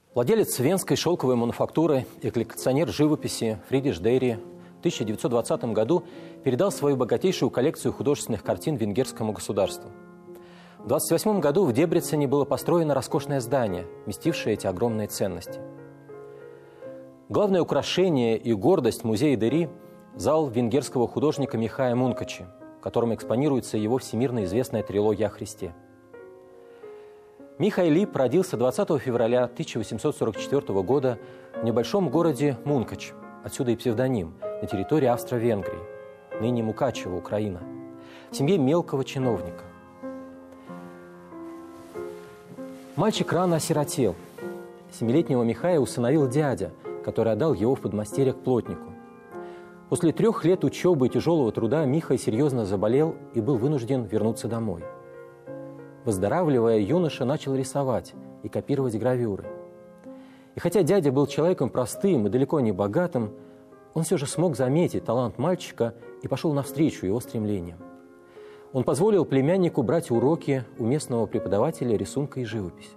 Владелец венской шелковой мануфактуры и коллекционер живописи Фридрих Дейри в 1920 году передал свою богатейшую коллекцию художественных картин венгерскому государству. В 1928 году в Дебрецене было построено роскошное здание, вместившее эти огромные ценности. Главное украшение и гордость музея Дейри – зал венгерского художника Михая Мункачи, в котором экспонируется его всемирно известная трилогия о Христе. Михай Лип родился 20 февраля 1844 года в небольшом городе Мункач, отсюда и псевдоним, на территории Австро-Венгрии, ныне Мукачево, Украина, в семье мелкого чиновника. Мальчик рано осиротел. 7-летнего Михая усыновил дядя, который отдал его в подмастерье к плотнику. После 3 лет учебы и тяжелого труда Михай серьезно заболел и был вынужден вернуться домой. Выздоравливая, юноша начал рисовать и копировать гравюры. И хотя дядя был человеком простым и далеко не богатым, он все же смог заметить талант мальчика и пошел навстречу его стремлениям. Он позволил племяннику брать уроки у местного преподавателя рисунка и живописи.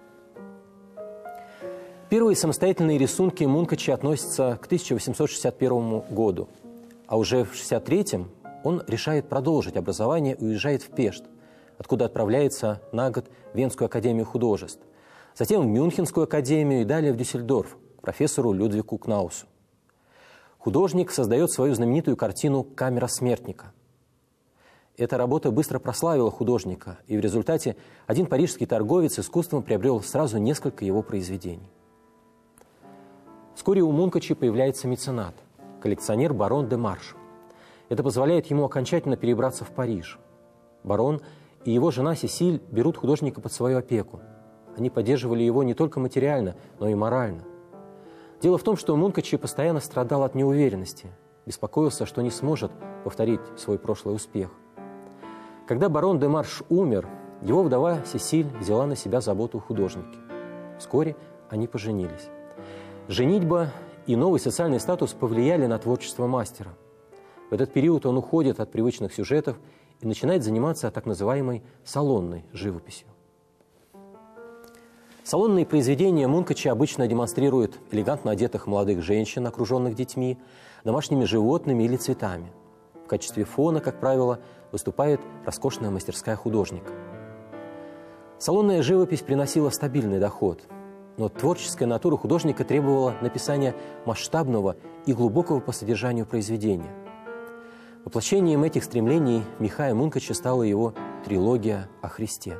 Первые самостоятельные рисунки Мункача относятся к 1861 году, а уже в 1963 он решает продолжить образование и уезжает в Пешт, откуда отправляется на год в Венскую академию художеств, затем в Мюнхенскую академию и далее в Дюссельдорф к профессору Людвигу Кнаусу. Художник создает свою знаменитую картину «Камера смертника». Эта работа быстро прославила художника, и в результате один парижский торговец искусством приобрел сразу несколько его произведений. Вскоре у Мункача появляется меценат, коллекционер барон де Марш. Это позволяет ему окончательно перебраться в Париж. Барон и его жена Сесиль берут художника под свою опеку. Они поддерживали его не только материально, но и морально. Дело в том, что Мункачи постоянно страдал от неуверенности, беспокоился, что не сможет повторить свой прошлый успех. Когда барон де Марш умер, его вдова Сесиль взяла на себя заботу о художнике. Вскоре они поженились. Женитьба и новый социальный статус повлияли на творчество мастера. В этот период он уходит от привычных сюжетов и начинает заниматься так называемой салонной живописью. Салонные произведения Мункача обычно демонстрируют элегантно одетых молодых женщин, окруженных детьми, домашними животными или цветами. В качестве фона, как правило, выступает роскошная мастерская художника. Салонная живопись приносила стабильный доход, но творческая натура художника требовала написания масштабного и глубокого по содержанию произведения. Воплощением этих стремлений Михая Мункача стала его трилогия о Христе.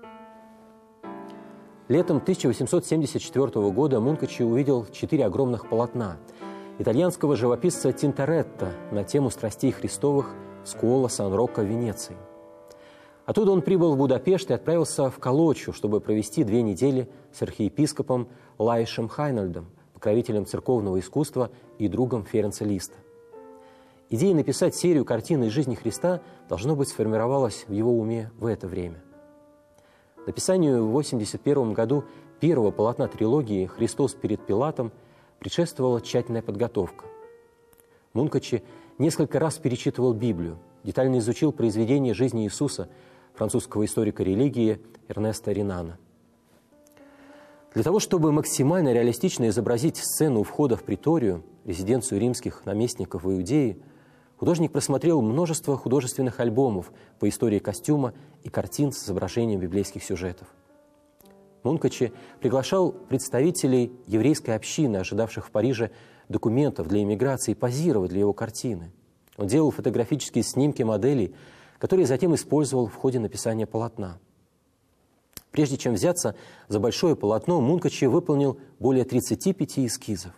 Летом 1874 года Мункачи увидел 4 огромных полотна итальянского живописца Тинторетто на тему страстей Христовых Скуола Сан-Рокко в Венеции. Оттуда он прибыл в Будапешт и отправился в Колочу, чтобы провести 2 недели с архиепископом Лайшем Хайнольдом, покровителем церковного искусства и другом Ференца Листа. Идея написать серию картин из жизни Христа, должно быть, сформировалась в его уме в это время. Написанию в 1981 году первого полотна трилогии «Христос перед Пилатом» предшествовала тщательная подготовка. Мункачи несколько раз перечитывал Библию, детально изучил произведения жизни Иисуса французского историка религии Эрнеста Ренана. Для того, чтобы максимально реалистично изобразить сцену у входа в приторию, резиденцию римских наместников в Иудее, художник просмотрел множество художественных альбомов по истории костюма и картин с изображением библейских сюжетов. Мункачи приглашал представителей еврейской общины, ожидавших в Париже документов для эмиграции, позировать для его картины. Он делал фотографические снимки моделей, которые затем использовал в ходе написания полотна. Прежде чем взяться за большое полотно, Мункачи выполнил более 35 эскизов.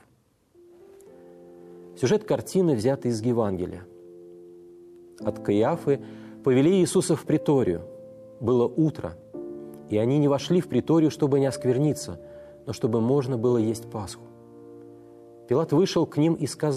Сюжет картины взят из Евангелия. От Каиафы повели Иисуса в приторию. Было утро, и они не вошли в приторию, чтобы не оскверниться, но чтобы можно было есть Пасху. Пилат вышел к ним и сказал: